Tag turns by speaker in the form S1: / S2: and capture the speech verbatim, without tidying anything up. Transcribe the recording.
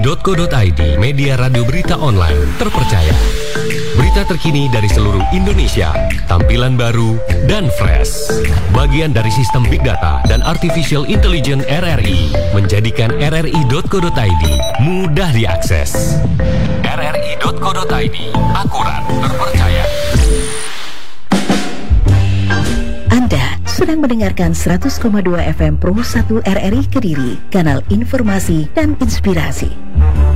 S1: titik co titik i d, media radio berita online terpercaya. Berita terkini dari seluruh Indonesia, tampilan baru dan fresh. Bagian dari sistem Big Data dan Artificial Intelligence R R I, menjadikan r r i titik co titik i d mudah diakses. r r i titik co titik i d, akurat, terpercaya.
S2: Anda sedang mendengarkan seratus koma dua F M Pro satu R R I Kediri, kanal informasi dan inspirasi.